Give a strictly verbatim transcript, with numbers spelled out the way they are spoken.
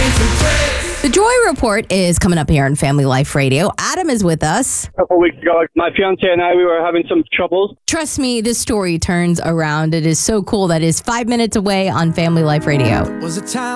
The Joy Report is coming up here on Family Life Radio. Adam is with us. A couple of weeks ago, my fiance and I, we were having some troubles. Trust me, this story turns around. It is so cool that it is five minutes away on Family Life Radio. Was it time?